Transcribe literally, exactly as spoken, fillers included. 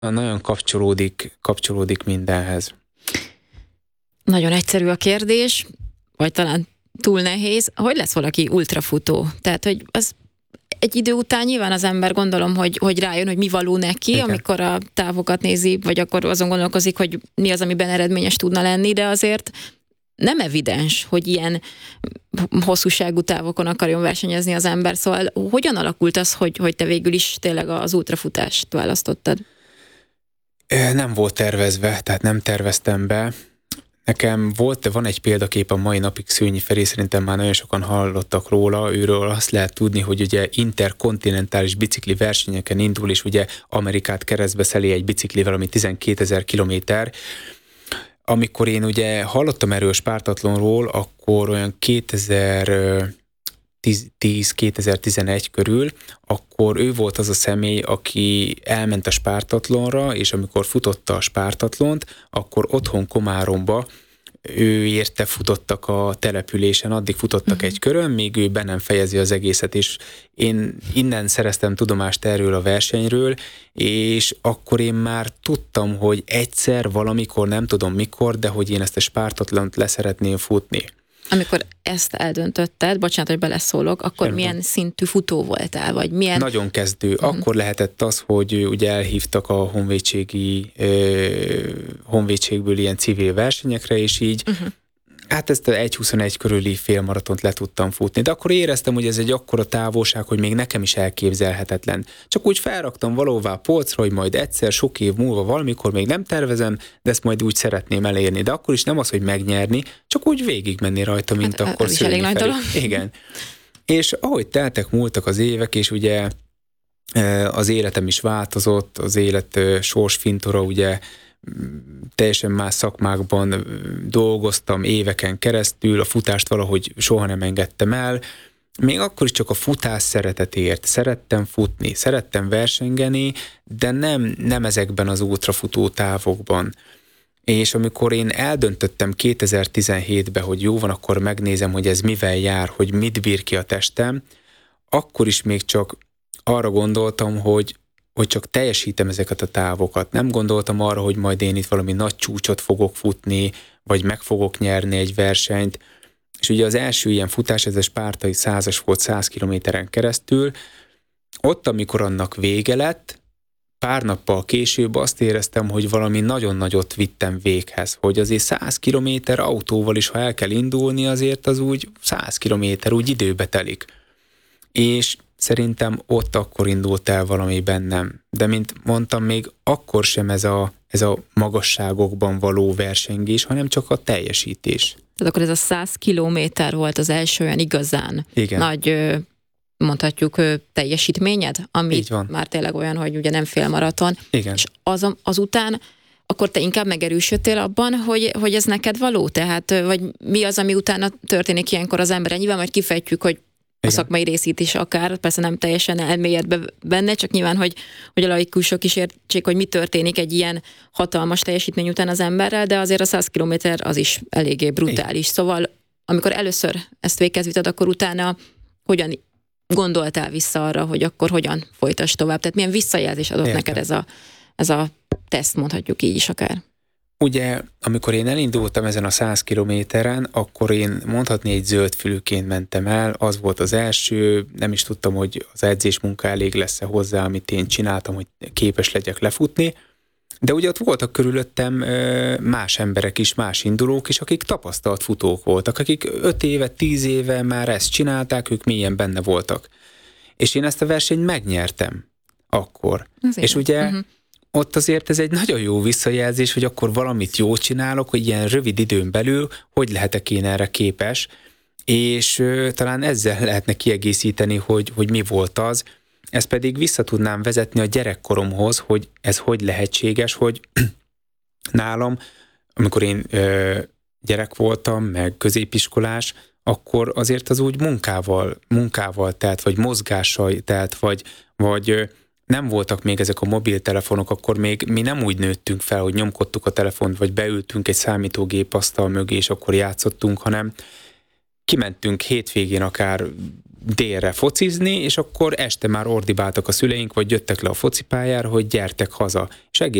Nagyon kapcsolódik, kapcsolódik mindenhez. Nagyon egyszerű a kérdés, vagy talán túl nehéz. Hogy lesz valaki ultrafutó? Tehát, hogy az egy idő után nyilván az ember, gondolom, hogy, hogy rájön, hogy mi való neki, igen, amikor a távokat nézi, vagy akkor azon gondolkozik, hogy mi az, amiben eredményes tudna lenni, de azért nem evidens, hogy ilyen hosszúságú távokon akarjon versenyezni az ember. Szóval hogyan alakult az, hogy, hogy te végül is tényleg az ultrafutást választottad? Nem volt tervezve, tehát nem terveztem be. Nekem volt, van egy példakép a mai napig, Szőnyi Feri, szerintem már nagyon sokan hallottak róla, őről azt lehet tudni, hogy ugye interkontinentális bicikli versenyeken indul, és ugye Amerikát keresztbe szeli egy biciklivel, ami tizenkétezer kilométer. Amikor én ugye hallottam erről Spártatlonról, akkor olyan kétezer-tíz-kétezer-tizenegy körül, akkor ő volt az a személy, aki elment a Spártatlonra, és amikor futotta a Spártatlont, akkor otthon Komáromba ő érte futottak a településen, addig futottak uh-huh. egy körön, még ő be nem fejezi az egészet, és én innen szereztem tudomást erről a versenyről, és akkor én már tudtam, hogy egyszer, valamikor, nem tudom mikor, de hogy én ezt a Spártatlont leszeretném futni. Amikor ezt eldöntötted, bocsánat, hogy beleszólok, akkor Sem milyen szintű futó voltál, vagy milyen... Nagyon kezdő. Uh-huh. Akkor lehetett az, hogy ugye elhívtak a honvédségi, eh, honvédségből ilyen civil versenyekre, és így uh-huh. hát ezt a egy huszonegy körüli félmaratont le tudtam futni. De akkor éreztem, hogy ez egy akkora távolság, hogy még nekem is elképzelhetetlen. Csak úgy felraktam valóvá polcra, hogy majd egyszer, sok év múlva valamikor még nem tervezem, de ezt majd úgy szeretném elérni. De akkor is nem az, hogy megnyerni, csak úgy végigmenni rajta, mint hát, akkor Szőnyi Feri. Elég nagy dolog. Igen. És ahogy teltek, múltak az évek, és ugye az életem is változott, az élet sorsfintora, ugye teljesen más szakmákban dolgoztam éveken keresztül, a futást valahogy soha nem engedtem el, még akkor is csak a futás szeretetért. Szerettem futni, szerettem versengeni, de nem, nem ezekben az ultrafutó távokban. És amikor én eldöntöttem kétezer-tizenhétben, hogy jó van, akkor megnézem, hogy ez mivel jár, hogy mit bír ki a testem, akkor is még csak arra gondoltam, hogy hogy csak teljesítem ezeket a távokat. Nem gondoltam arra, hogy majd én itt valami nagy csúcsot fogok futni, vagy meg fogok nyerni egy versenyt. És ugye az első ilyen futás, ez a spártai százas volt száz kilométeren keresztül. Ott, amikor annak vége lett, pár nappal később azt éreztem, hogy valami nagyon nagyot vittem véghez, hogy azért száz kilométer autóval is, ha el kell indulni, azért az úgy száz kilométer úgy időbe telik. És szerintem ott akkor indult el valami bennem. De mint mondtam, még akkor sem ez a, ez a magasságokban való versengés, hanem csak a teljesítés. Tehát akkor ez a száz kilométer volt az első olyan igazán igen. nagy, mondhatjuk, teljesítményed, ami már tényleg olyan, hogy ugye nem félmaraton. Igen. És az, azután akkor te inkább megerősödtél abban, hogy, hogy ez neked való? Tehát, vagy mi az, ami utána történik ilyenkor az emberen? Nyilván majd kifejtjük, hogy a igen. szakmai részét is akár, persze nem teljesen elmélyedve benne, csak nyilván, hogy, hogy a laikusok is értsék, hogy mi történik egy ilyen hatalmas teljesítmény után az emberrel, de azért a száz kilométer az is eléggé brutális. Igen. Szóval, amikor először ezt véghez vited, akkor utána hogyan gondoltál vissza arra, hogy akkor hogyan folytass tovább? Tehát milyen visszajelzés adott Értem. neked ez a, ez a teszt, mondhatjuk így is akár? Ugye, amikor én elindultam ezen a száz kilométeren, akkor én mondhatni egy zöldfülűként mentem el, az volt az első, nem is tudtam, hogy az edzésmunka elég lesz-e hozzá, amit én csináltam, hogy képes legyek lefutni, de ugye ott voltak körülöttem más emberek is, más indulók is, akik tapasztalt futók voltak, akik öt éve, tíz éve már ezt csinálták, ők mélyen benne voltak. És én ezt a versenyt megnyertem akkor. Azért. És ugye uh-huh. ott azért ez egy nagyon jó visszajelzés, hogy akkor valamit jól csinálok, hogy ilyen rövid időn belül, hogy lehetek én erre képes, és ö, talán ezzel lehetne kiegészíteni, hogy, hogy mi volt az. Ezt pedig vissza tudnám vezetni a gyerekkoromhoz, hogy ez hogy lehetséges, hogy nálam, amikor én ö, gyerek voltam, meg középiskolás, akkor azért az úgy munkával, munkával telt, vagy mozgással telt, vagy, vagy ö, nem voltak még ezek a mobiltelefonok, akkor még mi nem úgy nőttünk fel, hogy nyomkodtuk a telefont, vagy beültünk egy számítógép asztal mögé, és akkor játszottunk, hanem kimentünk hétvégén akár délre focizni, és akkor este már ordibáltak a szüleink, vagy jöttek le a focipályára, hogy gyertek haza. És egész